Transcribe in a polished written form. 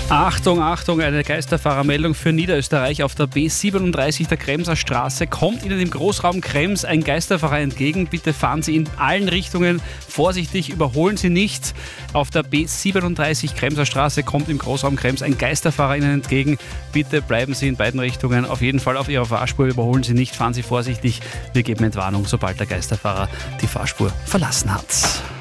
Achtung, Achtung, eine Geisterfahrermeldung für Niederösterreich. Auf der B37 der Kremser Straße kommt Ihnen im Großraum Krems ein Geisterfahrer entgegen. Bitte fahren Sie in allen Richtungen vorsichtig, überholen Sie nicht. Auf der B37 Kremser Straße kommt im Großraum Krems ein Geisterfahrer Ihnen entgegen. Bitte bleiben Sie in beiden Richtungen auf jeden Fall auf Ihrer Fahrspur, überholen Sie nicht, fahren Sie vorsichtig. Wir geben Entwarnung, sobald der Geisterfahrer die Fahrspur verlassen hat.